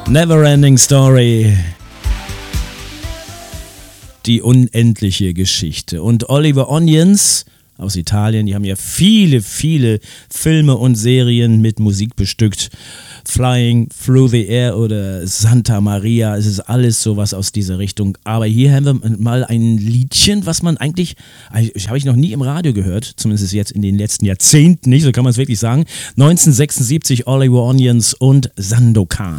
Neverending Story. Die unendliche Geschichte. Und Oliver Onions aus Italien, die haben ja viele, viele Filme und Serien mit Musik bestückt. Flying Through the Air oder Santa Maria, es ist alles sowas aus dieser Richtung. Aber hier haben wir mal ein Liedchen, was man eigentlich, habe ich noch nie im Radio gehört, zumindest jetzt in den letzten Jahrzehnten nicht, so kann man es wirklich sagen. 1976 Oliver Onions und Sandokan.